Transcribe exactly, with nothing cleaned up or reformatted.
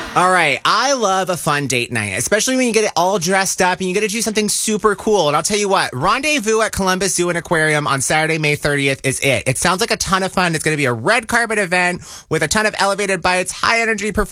All right. I love a fun date night, especially when you get it all dressed up and you get to do something super cool. And I'll tell you what, Rendezvous at Columbus Zoo and Aquarium on Saturday, May thirtieth is it. It sounds like a ton of fun. It's going to be a red carpet event with a ton of elevated bites, high energy performance.